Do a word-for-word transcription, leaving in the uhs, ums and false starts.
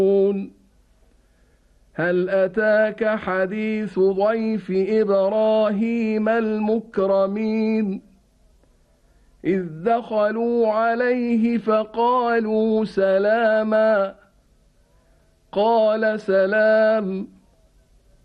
هل أتاك حديث ضيف إبراهيم المكرمين إذ دخلوا عليه فقالوا سلاما قال سلام